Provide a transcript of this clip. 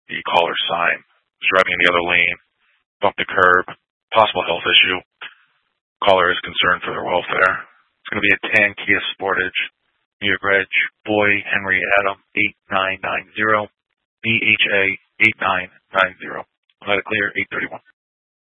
The caller's sign. Was driving in the other lane. Bumped the curb. Possible health issue. Caller is concerned for their welfare. It's going to be a tan Kia Sportage. New York Reg. Boy Henry Adam 8990. BHA 8990. Let it clear 831.